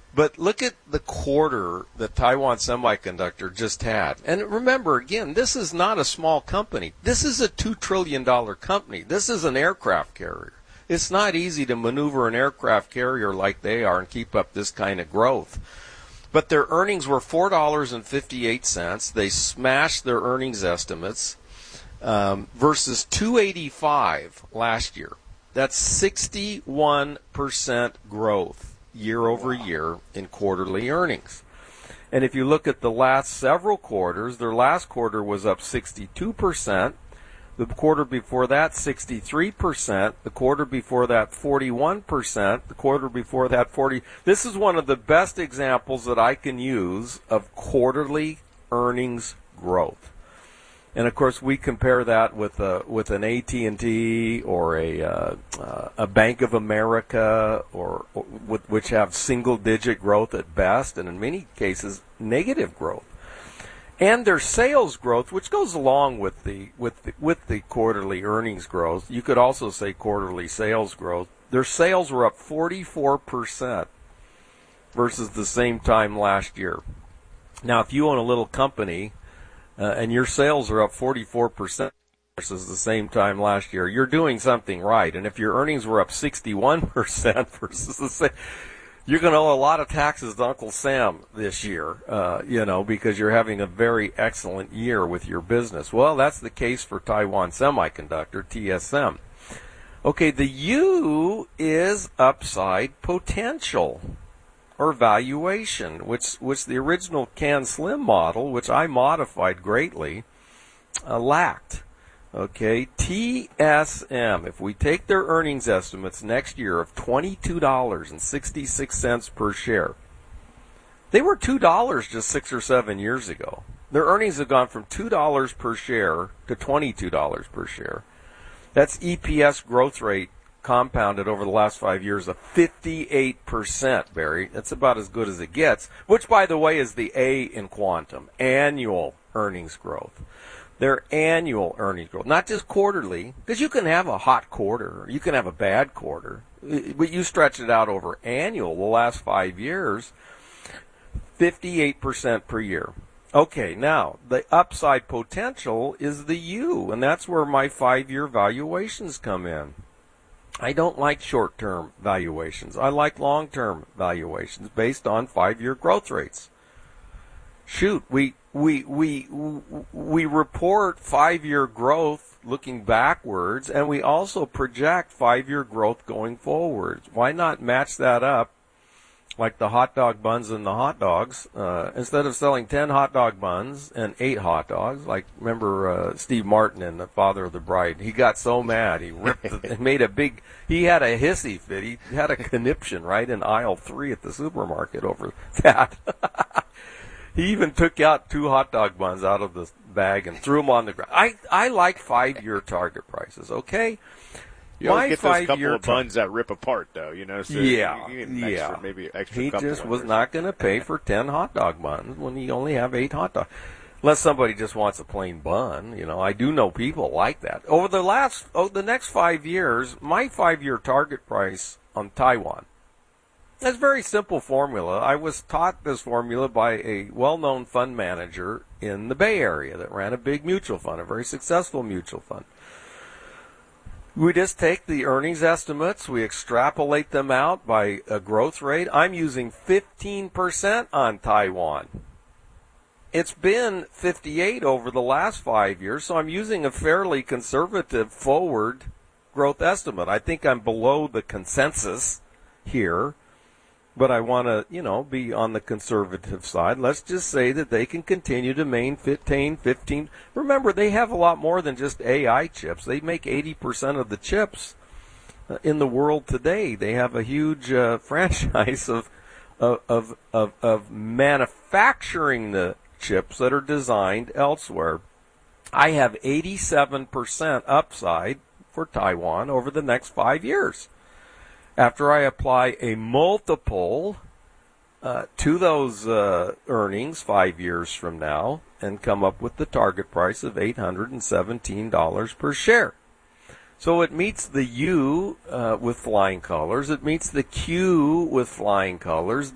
But look at the quarter that Taiwan Semiconductor just had. And remember, again, this is not a small company. This is a $2 trillion company. This is an aircraft carrier. It's not easy to maneuver an aircraft carrier like they are and keep up this kind of growth. But their earnings were $4.58. They smashed their earnings estimates versus $2.85 last year. That's 61% growth year over year in quarterly earnings. And if you look at the last several quarters, their last quarter was up 62%. The quarter before that, 63%. The quarter before that, 41%. The quarter before that, 40%. This is one of the best examples that I can use of quarterly earnings growth. And of course, we compare that with an AT&T or a Bank of America, or which have single-digit growth at best, and in many cases negative growth. And their sales growth, which goes along with the quarterly earnings growth, you could also say quarterly sales growth. Their sales were up 44% versus the same time last year. Now, if you own a little company, and your sales are up 44% versus the same time last year, you're doing something right. And if your earnings were up 61% versus the same, you're going to owe a lot of taxes to Uncle Sam this year, because you're having a very excellent year with your business. Well, that's the case for Taiwan Semiconductor, TSM. Okay, the U is upside potential, or valuation, which the original CanSlim model, which I modified greatly, lacked. Okay, TSM, if we take their earnings estimates next year of $22.66 per share, they were $2 just 6 or 7 years ago. Their earnings have gone from $2 per share to $22 per share. That's EPS growth rate compounded over the last 5 years of 58%, Barry. That's about as good as it gets, which, by the way, is the A in quantum, annual earnings growth. Their annual earnings growth, not just quarterly, because you can have a hot quarter, or you can have a bad quarter, but you stretch it out over annual, the last 5 years, 58% per year. Okay, now, the upside potential is the U, and that's where my 5-year valuations come in. I don't like short-term valuations. I like long-term valuations based on 5-year growth rates. Shoot, we report 5-year growth looking backwards, and we also project 5-year growth going forwards. Why not match that up like the hot dog buns and the hot dogs? Instead of selling 10 hot dog buns and 8 hot dogs, like remember Steve Martin in The Father of the Bride, he got so mad he ripped it, made a big, he had a hissy fit, he had a conniption right in aisle 3 at the supermarket over that. He even took out 2 hot dog buns out of the bag and threw them on the ground. I like 5-year target prices, okay? You always get those couple of buns that rip apart, though, So yeah, you need maybe extra he couple just on was there. not going to pay for 10 hot dog buns when you only have 8 hot dogs. Unless somebody just wants a plain bun, I do know people like that. Over the next 5 years, my 5-year target price on Taiwan, that's a very simple formula. I was taught this formula by a well-known fund manager in the Bay Area that ran a big mutual fund, a very successful mutual fund. We just take the earnings estimates, we extrapolate them out by a growth rate. I'm using 15% on Taiwan. It's been 58 over the last 5 years, so I'm using a fairly conservative forward growth estimate. I think I'm below the consensus here, but I want to, be on the conservative side. Let's just say that they can continue to maintain 15. Remember, they have a lot more than just AI chips. They make 80% of the chips in the world today. They have a huge franchise of manufacturing the chips that are designed elsewhere. I have 87% upside for Taiwan over the next 5 years. After I apply a multiple to those earnings 5 years from now and come up with the target price of $817 per share. So it meets the U with flying colors. It meets the Q with flying colors.